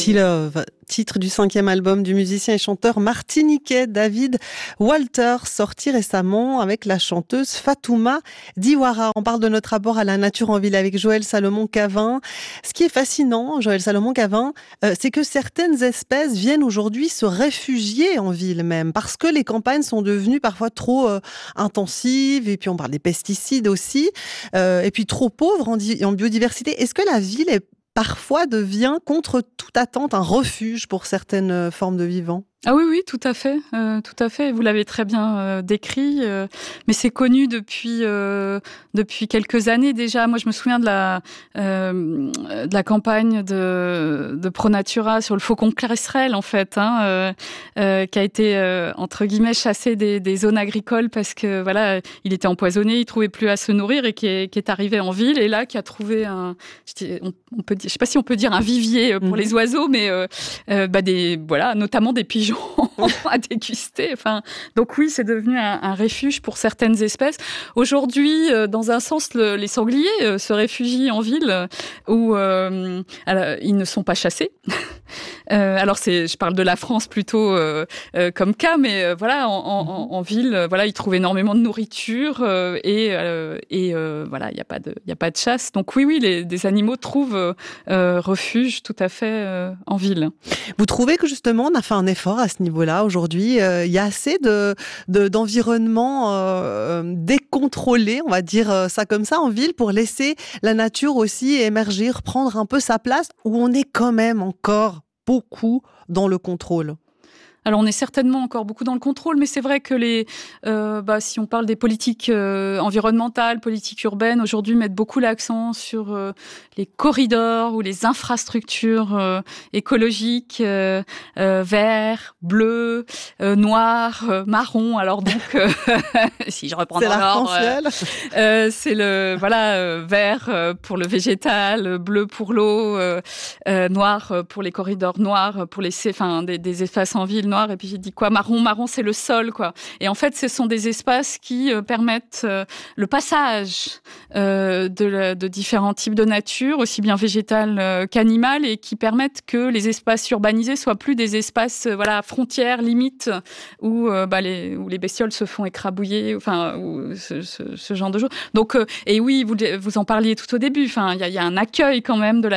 Lucky Love, titre du 5e album du musicien et chanteur martiniquais David Walter, sorti récemment avec la chanteuse Fatouma Diawara. On parle de notre rapport à la nature en ville avec Joël Salomon-Cavin. Ce qui est fascinant, Joël Salomon-Cavin, c'est que certaines espèces viennent aujourd'hui se réfugier en ville même, parce que les campagnes sont devenues parfois trop intensives, et puis on parle des pesticides aussi, et puis trop pauvres en biodiversité. Est-ce que la ville parfois devient, contre toute attente, un refuge pour certaines formes de vivants? Ah oui, tout à fait, tout à fait. Vous l'avez très bien décrit, mais c'est connu depuis quelques années déjà. Moi, je me souviens de la campagne de ProNatura sur le faucon cresserelle, en fait, qui a été entre guillemets chassé des zones agricoles parce que voilà, il était empoisonné, il trouvait plus à se nourrir et qui est arrivé en ville et là qui a trouvé on peut dire, je sais pas si on peut dire un vivier pour les oiseaux, mais notamment des pigeons à déguster. Enfin, donc oui, c'est devenu un refuge pour certaines espèces. Aujourd'hui, dans un sens, les sangliers se réfugient en ville où ils ne sont pas chassés. Alors je parle de la France plutôt comme cas, mais voilà, en ville, voilà, ils trouvent énormément de nourriture et voilà, il y a pas de chasse. Donc oui, des animaux trouvent refuge tout à fait en ville. Vous trouvez que justement on a fait un effort à ce niveau-là aujourd'hui? Il y a assez d'environnement décontrôlé, on va dire ça comme ça, en ville, pour laisser la nature aussi émerger, reprendre un peu sa place, où on est quand même encore beaucoup dans le contrôle? Alors, on est certainement encore beaucoup dans le contrôle, mais c'est vrai que si on parle des politiques environnementales, politiques urbaines, aujourd'hui mettent beaucoup l'accent sur les corridors ou les infrastructures écologiques, vert, bleu, noir, marron. Alors donc, si je reprends dans l'ordre, c'est vert pour le végétal, bleu pour l'eau, noir pour les corridors noirs, pour des espaces en ville noirs. Et puis j'ai dit quoi? Marron, c'est le sol, quoi. Et en fait, ce sont des espaces qui permettent le passage de différents types de nature, aussi bien végétale qu'animale, et qui permettent que les espaces urbanisés soient plus des espaces frontières, limites, où les bestioles se font écrabouiller, ou ce genre de choses. Donc et oui, vous en parliez tout au début. Enfin, il y a un accueil quand même de la